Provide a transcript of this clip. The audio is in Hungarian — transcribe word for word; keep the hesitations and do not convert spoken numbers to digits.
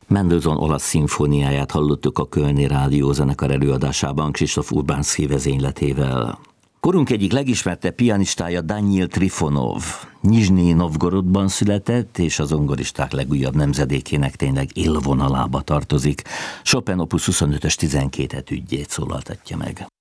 Mendelssohn olasz szimfóniáját hallottuk a Kölni Rádiózenekar előadásában Krzysztof Urbánszky vezényletével. Korunk egyik legismertebb pianistája Danil Trifonov. Nizsnyi Novgorodban született, és az zongoristák legújabb nemzedékének tényleg élvonalába tartozik. Chopin opus huszonötös tizenkét etüdjét szólaltatja meg.